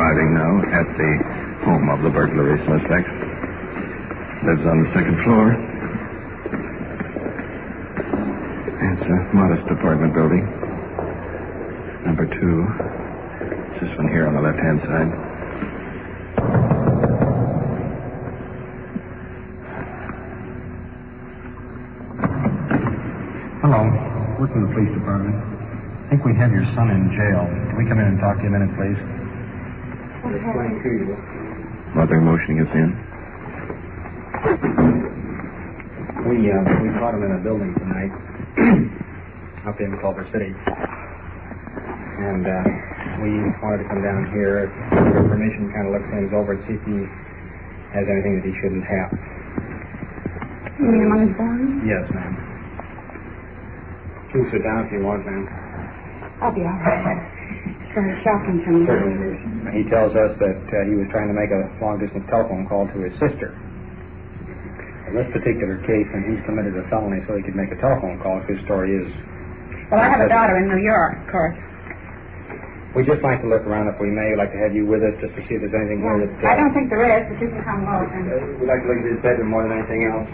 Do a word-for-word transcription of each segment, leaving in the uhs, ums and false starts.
arriving now at the home of the burglary suspect. Lives on the second floor. It's a modest apartment building. Number two. It's this one here on the left-hand side. Hello. We're from the police department. I think we have your son in jail. Can we come in and talk to you a minute, please? Explain to you. Mother motioning us in. We, uh, we caught him in a building tonight up in Culver City. And uh, we wanted to come down here with your permission, kind of look things over and see if he has anything that he shouldn't have. You mean among his belongings? Yes, ma'am. You can sit down if you want, ma'am. I'll be all right. It's very shocking to me. Certainly. He tells us that uh, he was trying to make a long-distance telephone call to his sister. In this particular case, and he's committed a felony so he could make a telephone call, his story is... Well, I have a daughter in New York, of course. We'd just like to look around if we may. We'd like to have you with us just to see if there's anything Well, here that... Uh, I don't think there is, but you can come over. uh, we'd like to look at his bedroom more than anything else.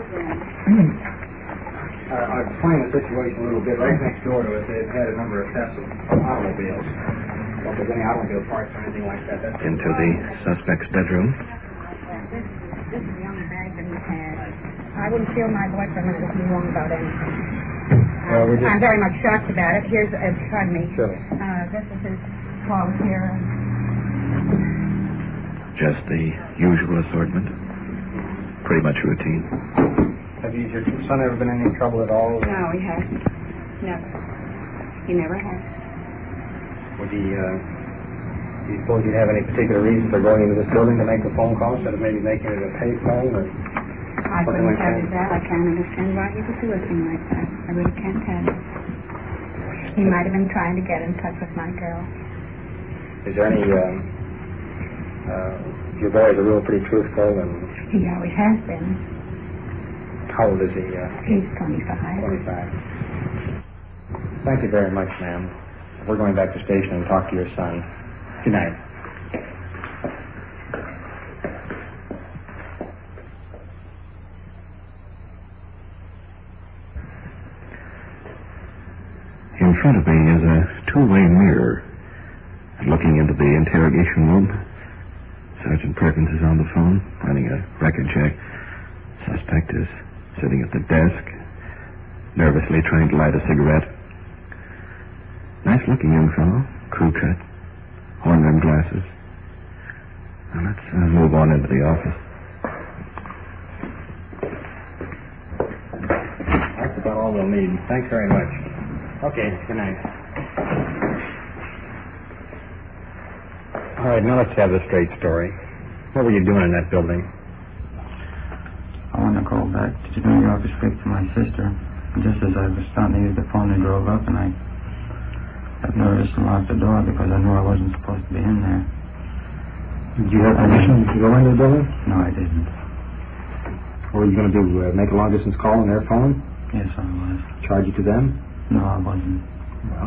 Uh, I'll explain the situation a little bit. Right next door to us, they've had a number of thefts of automobiles. Well, if there's any automobile parts or anything like that, that's... Into the suspect's bedroom. This, this is the only bag that he had. I wouldn't feel my boy for a minute if he wrong about anything. Well, we're just... I'm very much shocked about it. Here's, uh, pardon me. Sure. Uh, this is his clothes here. Just the usual assortment. Pretty much routine. Have you, your son ever been in any trouble at all? No, he hasn't. Never. He never has. Would he, uh... do you suppose he'd have any particular reason for going into this building to make a phone call instead of maybe making it a pay phone or... I couldn't tell you that. I can't understand why he would do a thing like that. I really can't tell you. He might have been trying to get in touch with my girl. Is there any, um... Uh... your boy is a real pretty truthful and... He always has been. How old is he? Uh, He's twenty-five. twenty-five. Thank you very much, ma'am. We're going back to station and talk to your son. Good night. In front of me is a two-way mirror. Looking into the interrogation room, Sergeant Perkins is on the phone, running a record check. Suspect is sitting at the desk, nervously trying to light a cigarette. Nice-looking young fellow, crew cut, horn-rimmed glasses. Now let's uh, move on into the office. That's about all we'll need. Thanks very much. Okay, good night. All right, now let's have the straight story. What were you doing in that building? I want to go back to New York to speak to my sister. Just as I was starting to use the phone, I drove up and I got nervous and locked the door because I knew I wasn't supposed to be in there. Did you have permission to go into the building? No, I didn't. What were you going to do, uh, make a long-distance call on their phone? Yes, I was. Charge it to them? No, I wasn't.